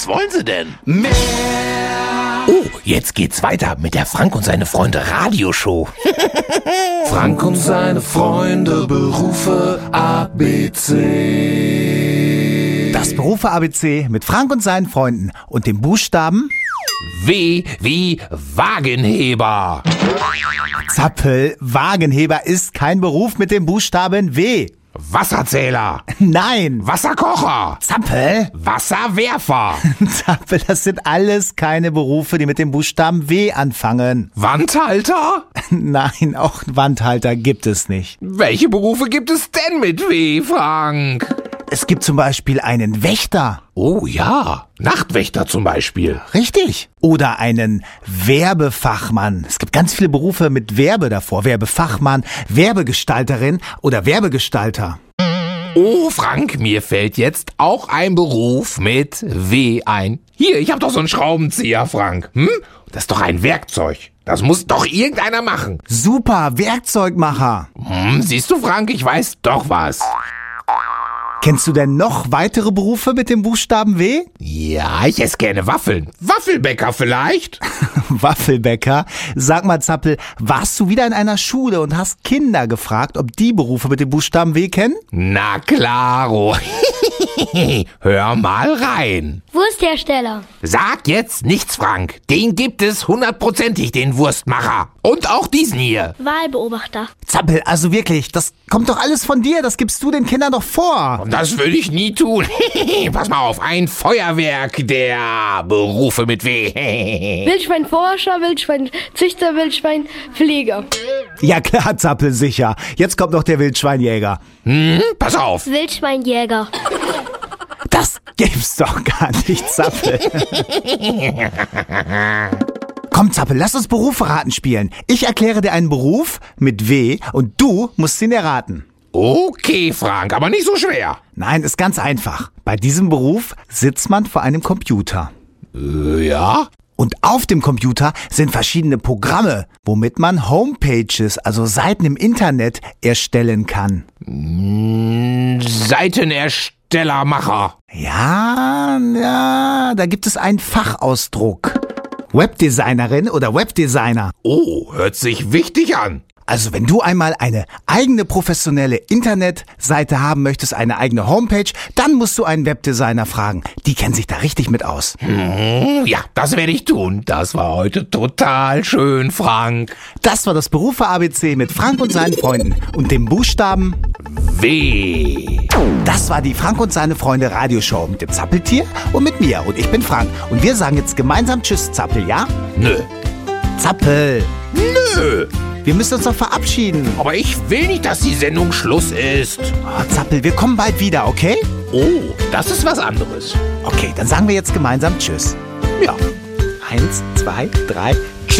wollen sie denn? Mehr. Oh, jetzt geht's weiter mit der Frank und seine Freunde Radioshow. Frank und seine Freunde, Berufe ABC. Das Berufe ABC mit Frank und seinen Freunden und dem Buchstaben W wie Wagenheber. Zappel. Wagenheber ist kein Beruf mit dem Buchstaben W. Wasserzähler. Nein. Wasserkocher. Zappel. Wasserwerfer. Zappel, das sind alles keine Berufe, die mit dem Buchstaben W anfangen. Wandhalter? Nein, auch Wandhalter gibt es nicht. Welche Berufe gibt es denn mit W, Frank? Es gibt zum Beispiel einen Wächter. Oh ja, Nachtwächter zum Beispiel. Richtig. Oder einen Werbefachmann. Es gibt ganz viele Berufe mit Werbe davor. Werbefachmann, Werbegestalterin oder Werbegestalter. Oh, Frank, mir fällt jetzt auch ein Beruf mit W ein. Hier, ich hab doch so einen Schraubenzieher, Frank. Das ist doch ein Werkzeug. Das muss doch irgendeiner machen. Super, Werkzeugmacher. Siehst du, Frank, ich weiß doch was. Kennst du denn noch weitere Berufe mit dem Buchstaben W? Ja, ich esse gerne Waffeln. Waffelbäcker vielleicht? Waffelbäcker. Sag mal, Zappel, warst du wieder in einer Schule und hast Kinder gefragt, ob die Berufe mit dem Buchstaben W kennen? Na klaro. Hör mal rein. Wursthersteller. Sag jetzt nichts, Frank. Den gibt es 100%ig, den Wurstmacher. Und auch diesen hier. Wahlbeobachter. Zappel, also wirklich, das kommt doch alles von dir, das gibst du den Kindern doch vor. Das würde ich nie tun. Pass mal auf, ein Feuerwerk der Berufe mit W. Wildschweinforscher, Wildschweinzüchter, Wildschweinpfleger. Ja klar, Zappel, sicher. Jetzt kommt noch der Wildschweinjäger. Pass auf. Wildschweinjäger. Das gibt's doch gar nicht, Zappel. Komm, Zappel, lass uns Berufe raten spielen. Ich erkläre dir einen Beruf mit W und du musst ihn erraten. Okay, Frank, aber nicht so schwer. Nein, ist ganz einfach. Bei diesem Beruf sitzt man vor einem Computer. Ja? Und auf dem Computer sind verschiedene Programme, womit man Homepages, also Seiten im Internet, erstellen kann. Seitenerstellermacher. Ja, da gibt es einen Fachausdruck. Webdesignerin oder Webdesigner. Oh, hört sich wichtig an. Also wenn du einmal eine eigene professionelle Internetseite haben möchtest, eine eigene Homepage, dann musst du einen Webdesigner fragen. Die kennen sich da richtig mit aus. Ja, das werde ich tun. Das war heute total schön, Frank. Das war das Berufe ABC mit Frank und seinen Freunden und dem Buchstaben W. Das war die Frank und seine Freunde Radioshow mit dem Zappeltier und mit mir. Und ich bin Frank. Und wir sagen jetzt gemeinsam Tschüss, Zappel, ja? Nö. Zappel. Nö. Wir müssen uns doch verabschieden. Aber ich will nicht, dass die Sendung Schluss ist. Oh, Zappel, wir kommen bald wieder, okay? Oh, das ist was anderes. Okay, dann sagen wir jetzt gemeinsam Tschüss. Ja. 1, 2, 3,